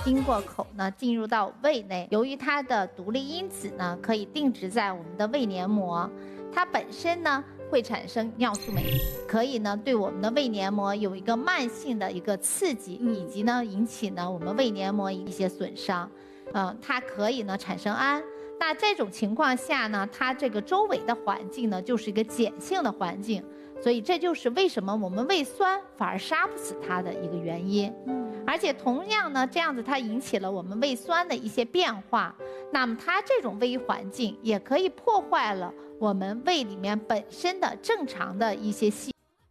经过口呢进入到胃内，由于它的独立因子呢可以定植在我们的胃黏膜，它本身呢会产生尿素酶，可以呢对我们的胃黏膜有一个慢性的一个刺激，以及呢引起呢我们胃黏膜一些损伤。它可以呢产生氨。那这种情况下呢，它这个周围的环境呢就是一个碱性的环境，所以这就是为什么我们胃酸反而杀不死它的一个原因。而且同样呢，这样子它引起了我们胃酸的一些变化，那么它这种微环境也可以破坏了我们胃里面本身的正常的一些细